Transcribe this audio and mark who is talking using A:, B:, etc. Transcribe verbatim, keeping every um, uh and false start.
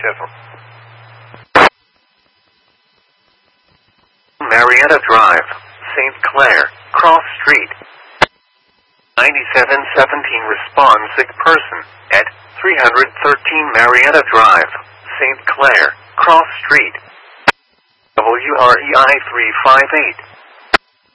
A: Careful.
B: Marietta Drive, Saint Clair, Cross Street. ninety-seven seventeen responds sick person at three thirteen Marietta Drive, Saint Clair, Cross Street. W R E I three five eight.